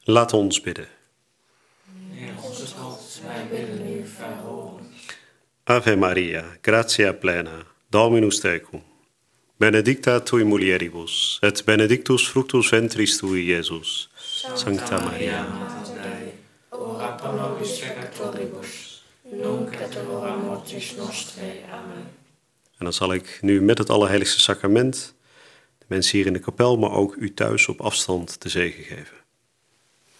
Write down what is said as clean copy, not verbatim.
Laat ons bidden. Heer onze God, wij willen u verhoren. Ave Maria, gratia plena, Dominus tecum. Benedicta tui mulieribus, et benedictus fructus ventris tui, Iesus. Sancta Maria, Mater Dei, ora pro nobis peccatoribus, nunc et in hora mortis nostrae. Amen. En dan zal ik nu met het Allerheiligste Sacrament de mensen hier in de kapel, maar ook u thuis op afstand de zegen geven.